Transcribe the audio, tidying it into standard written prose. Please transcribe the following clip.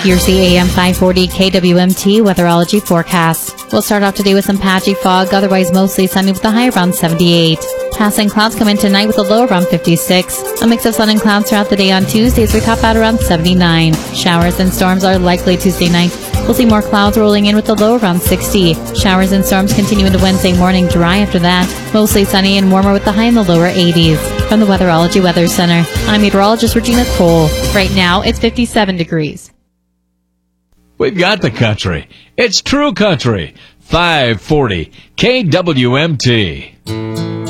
Here's the AM 540 KWMT weatherology forecast. We'll start off today with some patchy fog, otherwise mostly sunny with a high around 78. Passing clouds come in tonight with a low around 56. A mix of sun and clouds throughout the day on Tuesday as we top out around 79. Showers and storms are likely Tuesday night. We'll see more clouds rolling in with a low around 60. Showers and storms continue into Wednesday morning, dry after that. Mostly sunny and warmer with the high in the lower 80s. From the Weatherology Weather Center, I'm meteorologist Regina Cole. Right now, it's 57 degrees. We've got the country. It's true country. 540 KWMT.